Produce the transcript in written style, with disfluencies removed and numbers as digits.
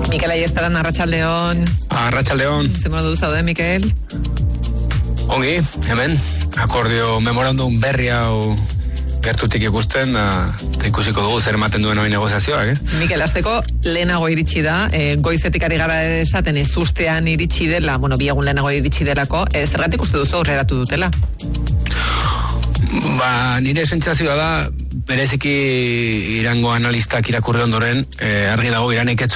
Mikel Aiestaran, arratsaldeon. Arratsaldeon. Zer modu zaude, Mikel? Ongi, hemen, akordio memorandum berri hau gertutik ikusten, eta ikusiko dugu zer ematen duen hori negoziazioak, Mikel, azteko lehenago iritsi da, goizetik ari gara esaten ezustean iritsi dela, bi egun lehenago iritsi delako, zergatik uste duzu aurreratu dutela? Nire sentsazioa da, bereziki Irango analistak irakurri ondoren, argi dago Iranek ez